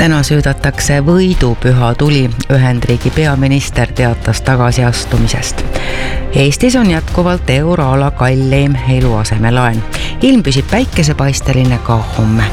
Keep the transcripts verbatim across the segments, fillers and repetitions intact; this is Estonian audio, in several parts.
Täna süüdatakse võidupüha tuli. Ühendriigi peaminister teatas tagasiastumisest. Eestis on jätkuvalt euroala kalleim eluasemelaen. Ilm püsib päikesepaisteline ka homme.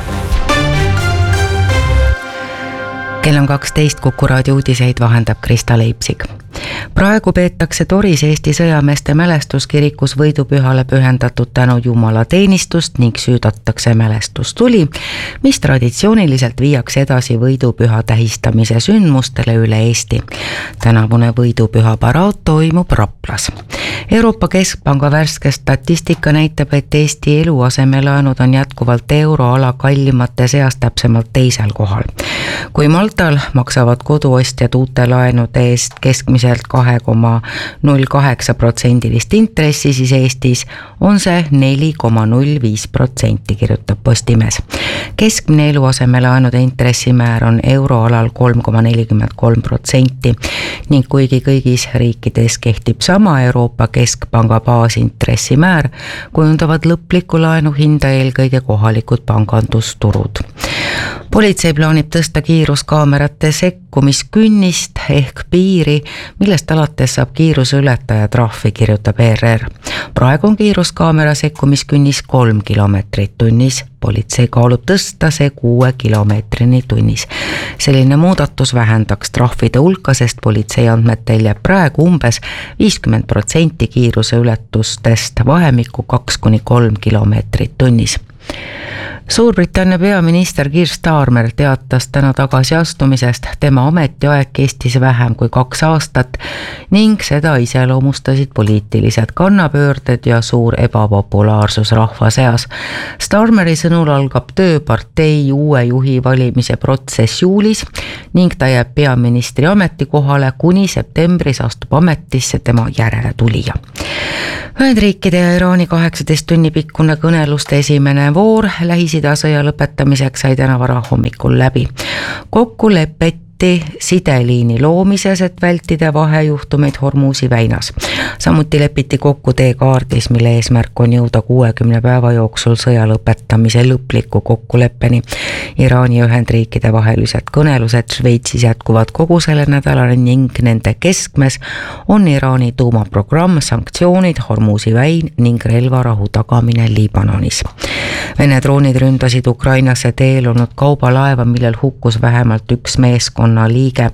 Kell on kaksteist, Kuku raadio uudiseid vahendab Krista Leipsik. Praegu peetakse Toris Eesti sõjameeste mälestuskirikus võidupühale pühendatud tänu Jumala teenistust ning süüdatakse mälestustuli, mis traditsiooniliselt viiakse edasi võidupüha tähistamise sündmustele üle Eesti. Tänavune võidupüha paraad toimub Raplas. Euroopa Keskpanga värske statistika näitab, et Eesti eluasemelaenud on jätkuvalt euroala kallimate seas, täpsemalt teisel kohal. Kui Maltal maksavad koduostjad uute laenude eest keskmiselt kahe koma null kaheksa protsendilist intressi, siis Eestis on see neli koma null viis protsenti, kirjutab Postimees. Keskmine eluasemelaenude intressimäär on euroalal kolm koma nelikümmend kolm protsenti ning kuigi kõigis riikides kehtib sama Euroopa Keskpanga baasintressimäär, kujundavad lõplikku laenu hinda eelkõige kohalikud pangandusturud. Politsei plaanib tõsta kiiruskaamerate sekkumiskünnist ehk piiri, millest alates saab kiiruse ületaja trahvi, kirjutab E R R. Praegu on kiiruskaamera sekkumiskünnis kolm kilomeetrit tunnis. Politsei kaalub tõsta see kuue kilomeetrini tunnis. Selline muudatus vähendaks trahvide hulka, sest politsei andmetel jääb praegu umbes viiskümmend protsenti kiiruse ületustest vahemikku kaks kuni kolm kilomeetrit tunnis. Suurbritannia peaminister Keir Starmer teatas täna tagasiastumisest. Tema ametiaeg kestis vähem kui kaks aastat ning seda iseloomustasid poliitilised kannapöörded ja suur ebapopulaarsus rahva seas. Starmeri sõnul algab töö partei uue juhi valimise protsess juulis ning ta jääb peaministri ametikohale, kuni septembris astub ametisse tema järele tulija. Ühendriikide ja Iraani kaheksateist tunni pikkune kõneluste esimene voor Lähis-Ida sõja lõpetamiseks sai täna varahommikul läbi. Kokku lepeti sideliini loomises, et vältida vahejuhtumeid Hormuzi väinas. Samuti lepiti kokku teekaardis, mille eesmärk on jõuda kuuekümne päeva jooksul sõja lõpetamise lõpliku kokkuleppeni. Iraani ja Ühendriikide vahelised kõnelused Šveitsis jätkuvad kogu selle nädalane ning nende keskmes on Iraani tuumaprogramm, sanktsioonid, Hormuzi väin ning relvarahu tagamine Liibanonis. Vene droonid ründasid Ukrainasse teel olnud kaubalaeva, millel hukkus vähemalt üks meeskonna liige.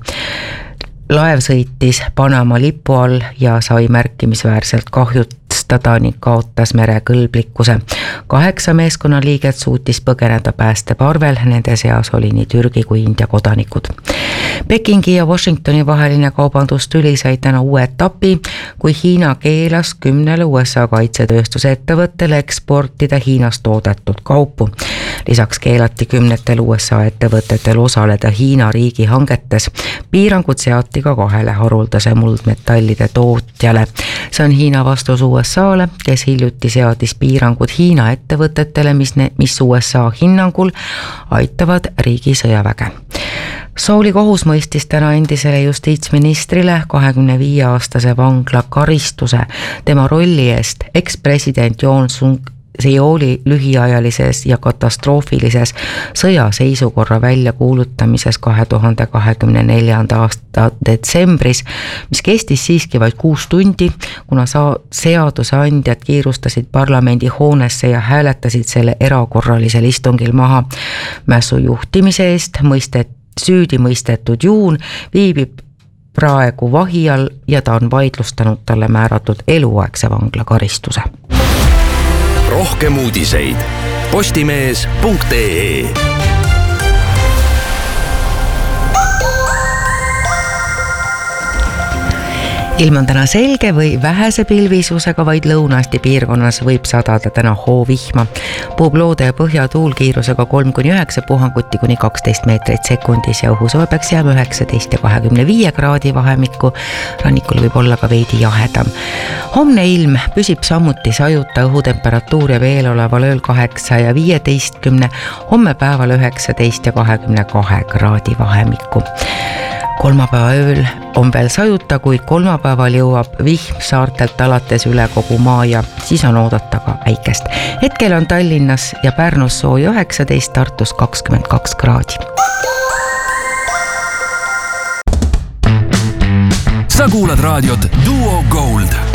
Laev sõitis Panama lipu all ja sai märkimisväärselt kahjustada ning kaotas merekõlblikkuse. Kaheksa meeskonna liiget suutis põgeneda päästeparvel, nende seas oli nii Türgi kui India kodanikud. Pekingi ja Washingtoni vaheline kaubandustüli sai täna uue etapi, kui Hiina keelas kümnele U S A kaitsetööstuse ettevõttele eksportida Hiinas toodetud kaupu. Lisaks keelati kümnetel U S A ettevõtetel osaleda Hiina riigi hangetes. Piirangud seati ka kahele haruldase muldmetallide tootjale. See on Hiina vastus U S A-le, kes hiljuti seadis piirangud Hiina ettevõtetele, mis, ne, mis U S A hinnangul aitavad riigi sõjaväge. Souli kohus mõistis täna endisele justiitsministrile kahekümne viie aastase vangla karistuse tema rolli eest ekspresident Yoon Suk Yeoli lühiajalises ja katastroofilises sõjaseisukorra väljakuulutamises kahe tuhande kahekümne neljanda aasta detsembris, mis kestis siiski vaid kuus tundi, kuna seaduseandjad kiirustasid parlamendi hoonesse ja hääletasid selle erakorralisel istungil maha. Mässu juhtimise eest mõistet, süüdi mõistetud Juun viibib praegu vahi all ja ta on vaidlustanud talle määratud eluaegse vanglakaristuse. Rohkem uudiseid postimees punkt ee. Ilm on täna selge või vähese pilvisusega, vaid lõunasti piirkonnas võib sadada täna hoovihma. Puhub loode ja põhjatuul kiirusega kolm kuni üheksa, puhanguti kuni kaksteist meetrit sekundis ja õhusoe peaks jääma üheksateist ja kahekümne viie kraadi vahemikku. Rannikul võib olla ka veidi jahedam. Homne ilm püsib samuti sajuta, õhutemperatuur ja veel oleval ööl kaheksa ja viieteistkümne, homme päeval üheksateist ja kahekümne kahe kraadi vahemikku. Kolmapäeva ööl on veel sajuta, kuid kolmapäeval jõuab vihm saartelt alates üle kogu maa ja siis on oodata ka väikest. Hetkel on Tallinnas ja Pärnus sooja üheksateist, Tartus kakskümmend kaks kraadi. sa kuulad raadiot Duo Gold.